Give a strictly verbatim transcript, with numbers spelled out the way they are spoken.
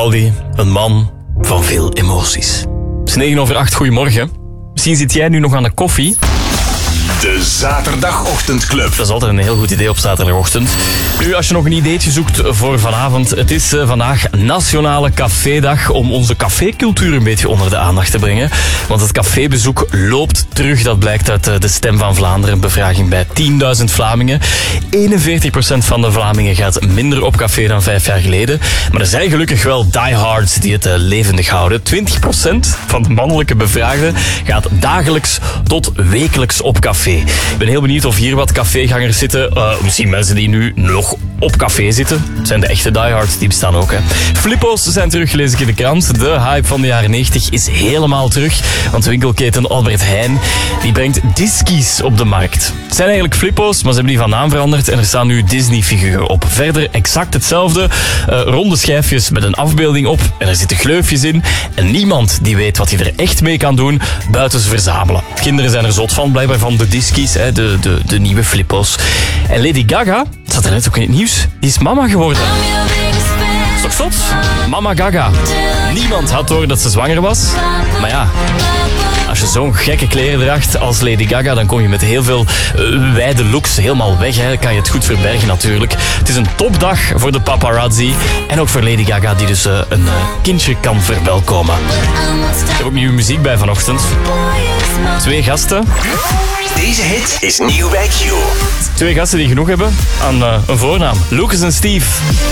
Vivaldi, een man van veel emoties. Het is negen over acht, goedemorgen. Misschien zit jij nu nog aan de koffie. De Zaterdagochtendclub. Dat is altijd een heel goed idee op zaterdagochtend. Nu, als je nog een ideetje zoekt voor vanavond. Het is uh, vandaag Nationale Cafédag om onze cafécultuur een beetje onder de aandacht te brengen. Want het cafébezoek loopt terug. Dat blijkt uit uh, de Stem van Vlaanderen. Een bevraging bij tienduizend Vlamingen. eenenveertig procent van de Vlamingen gaat minder op café dan vijf jaar geleden. Maar er zijn gelukkig wel diehards die het uh, levendig houden. twintig procent van de mannelijke bevraagden gaat dagelijks tot wekelijks op café. Ik ben heel benieuwd of hier wat cafégangers zitten. Uh, misschien mensen die nu nog op café zitten. Het zijn de echte diehards, die bestaan ook. Hè. Flippo's zijn terug, lees ik in de krant. De hype van de jaren negentig is helemaal terug. Want de winkelketen Albert Heijn die brengt Diskeys op de markt. Het zijn eigenlijk Flippo's, maar ze hebben die van naam veranderd. En er staan nu Disney-figuren op. Verder exact hetzelfde. Uh, ronde schijfjes met een afbeelding op. En er zitten gleufjes in. En niemand die weet wat je er echt mee kan doen, buiten ze verzamelen. Kinderen zijn er zot van, blijkbaar van de Diskeys, hè, de, de, de nieuwe Flippo's. En Lady Gaga, dat zat er net ook in het nieuws, die is mama geworden. Is toch zot? Mama Gaga. Niemand had door dat ze zwanger was. Maar ja, als je zo'n gekke kleren draagt als Lady Gaga, dan kom je met heel veel uh, wijde looks helemaal weg. Hè. Dan kan je het goed verbergen natuurlijk. Het is een topdag voor de paparazzi. En ook voor Lady Gaga, die dus uh, een uh, kindje kan verwelkomen. Ik heb ook nieuwe muziek bij vanochtend. Twee gasten. Deze hit is nieuw bij Q. Twee gasten die genoeg hebben aan uh, een voornaam. Lucas en Steve.